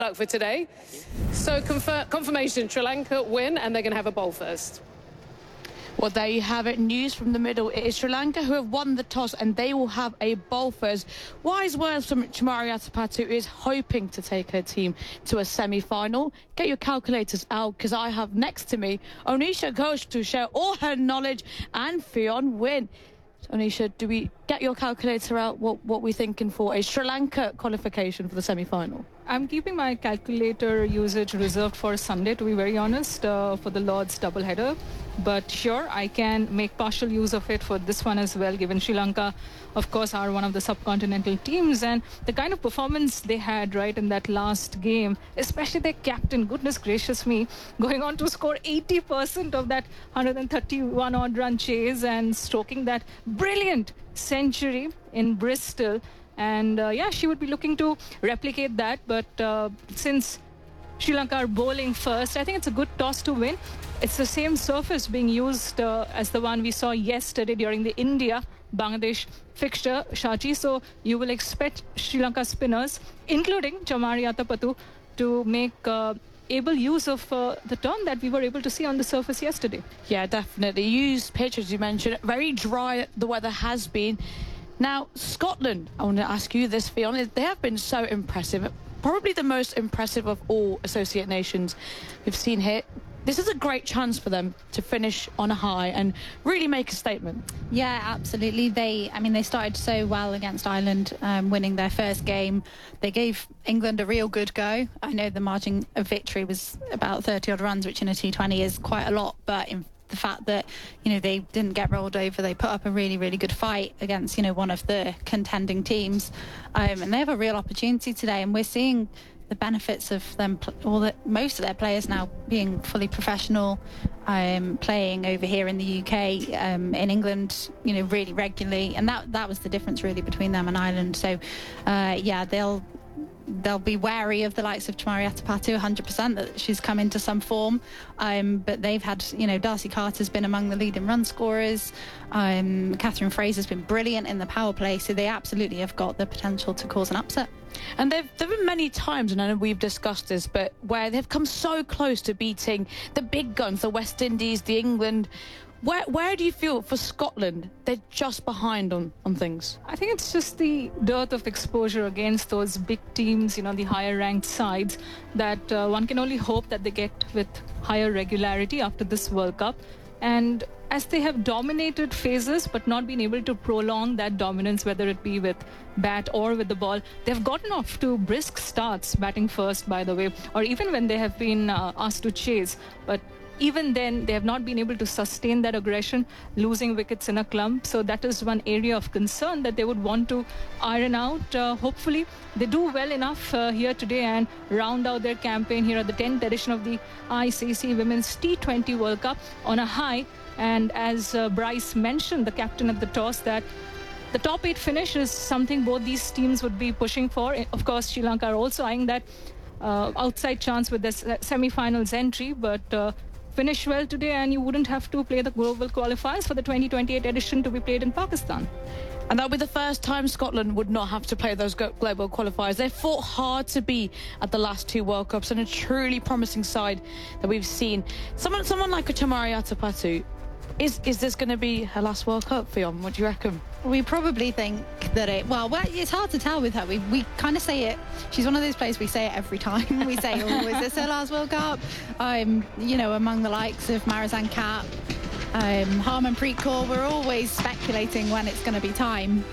luck for today. So confirmation, Sri Lanka win and they're going to have a bowl first. Well, there you have it. News from the middle. It is Sri Lanka who have won the toss and they will have a bowl first. Wise words from Chamari Atapattu, who is hoping to take her team to a semi-final. Get your calculators out because I have next to me Onisha Ghosh to share all her knowledge and Fionn Wynne. Onisha, do we get your calculator out? What we're thinking for a Sri Lanka qualification for the semi-final? I'm keeping my calculator usage reserved for Sunday, to be very honest, for the Lord's doubleheader. But sure, I can make partial use of it for this one as well, given Sri Lanka, of course, are one of the subcontinental teams. And the kind of performance they had, right, in that last game, especially their captain, goodness gracious me, going on to score 80% of that 131-odd run chase and stroking that brilliant century in Bristol. And yeah, she would be looking to replicate that. But since Sri Lanka are bowling first, I think it's a good toss to win. It's the same surface being used as the one we saw yesterday during the India-Bangladesh fixture, Shachi. So you will expect Sri Lanka spinners, including Chamari Atapattu, to make able use of the turn that we were able to see on the surface yesterday. Yeah, definitely. Used pitch, as you mentioned. Very dry the weather has been. Now, Scotland, I want to ask you this, Fionn. They have been so impressive. Probably the most impressive of all associate nations we've seen here. This is a great chance for them to finish on a high and really make a statement. Yeah, absolutely. They started so well against Ireland, winning their first game. They gave England a real good go. I know the margin of victory was about 30-odd runs, which in a T20 is quite a lot, but in the fact that, they didn't get rolled over, they put up a really, really good fight against, one of the contending teams. And they have a real opportunity today, and we're seeing the benefits of them, most of their players now being fully professional, playing over here in the UK, in England, really regularly, and that was the difference really between them and Ireland. So, yeah, they'll be wary of the likes of Chamari Atapattu, 100%, that she's come into some form. But they've had, Darcy Carter's been among the leading run scorers. Catherine Fraser's been brilliant in the power play, so they absolutely have got the potential to cause an upset. And there've been many times, and I know we've discussed this, but where they've come so close to beating the big guns, the West Indies, the England. Where do you feel for Scotland they're just behind on things? I think it's just the dearth of exposure against those big teams, the higher ranked sides, that one can only hope that they get with higher regularity after this World Cup. And as they have dominated phases but not been able to prolong that dominance, whether it be with bat or with the ball, they've gotten off to brisk starts, batting first, by the way, or even when they have been asked to chase. But even then, they have not been able to sustain that aggression, losing wickets in a clump. So that is one area of concern that they would want to iron out. Hopefully, they do well enough here today and round out their campaign here at the 10th edition of the ICC Women's T20 World Cup on a high. And as Bryce mentioned, the captain at the toss, that the top 8 finish is something both these teams would be pushing for. Of course, Sri Lanka are also eyeing that outside chance with the semi-finals entry, but finish well today and you wouldn't have to play the global qualifiers for the 2028 edition to be played in Pakistan. And that'll be the first time Scotland would not have to play those global qualifiers. They fought hard to be at the last 2 World Cups, and a truly promising side that we've seen. Someone like a Chamari Atapattu, is this going to be her last World Cup, Fionn? What do you reckon? We probably think that it's hard to tell with her. We kind of say it. She's one of those players, we say it every time. We say, oh, is this her last World Cup? Among the likes of Marizanne Kapp, Harmanpreet Kaur, we're always speculating when it's going to be time.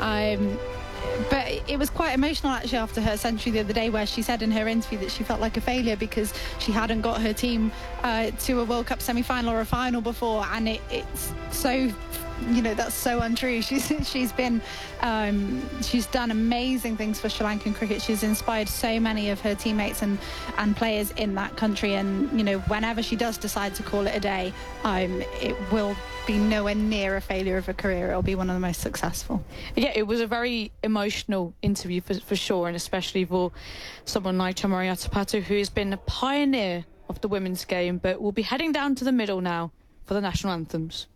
But it was quite emotional actually after her century the other day, where she said in her interview that she felt like a failure because she hadn't got her team to a World Cup semi-final or a final before, and it's so, that's so untrue. She's been she's done amazing things for Sri Lankan cricket. She's inspired so many of her teammates and players in that country, and whenever she does decide to call it a day, it will be nowhere near a failure of a career. It'll be one of the most successful. Yeah, it was a very emotional interview for sure, and especially for someone like Chamari Atapattu, who has been a pioneer of the women's game. But we'll be heading down to the middle now for the national anthems.